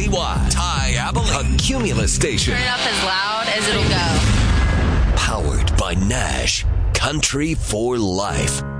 Countywide. Ty Abilene. A Cumulus station. Turn it up as loud as it'll go. Powered by Nash. Country for life.